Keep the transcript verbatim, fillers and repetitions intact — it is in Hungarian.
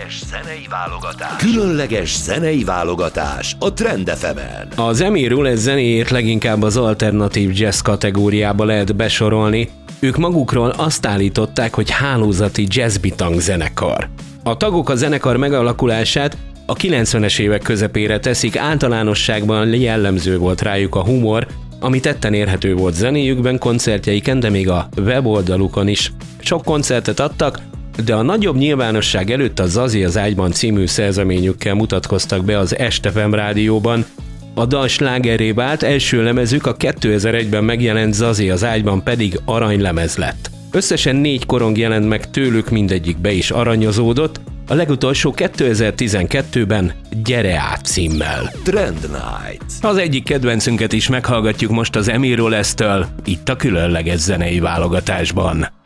Különleges zenei válogatás. Különleges zenei válogatás a Trend ef emen. Az Emmy Roulette zenéjét leginkább az alternatív jazz kategóriába lehet besorolni. Ők magukról azt állították, hogy hálózati jazzbitang zenekar. A tagok a zenekar megalakulását a kilencvenes évek közepére teszik, általánosságban jellemző volt rájuk a humor, ami tetten érhető volt zenéjükben, koncertjeiken, de még a weboldalukon is. Sok koncertet adtak, de a nagyobb nyilvánosság előtt a Zazi az ágyban című szerzeményükkel mutatkoztak be az Est ef em rádióban. A dal slágerré vált, első lemezük a kétezer-egyben megjelent Zazi az ágyban pedig aranylemez lett. Összesen négy korong jelent meg tőlük, mindegyik be is aranyozódott, a legutolsó kétezer-tizenkettőben Gyere át címmel. Trend Night. Az egyik kedvencünket is meghallgatjuk most az Emmy Roulette-től, itt a különleges zenei válogatásban.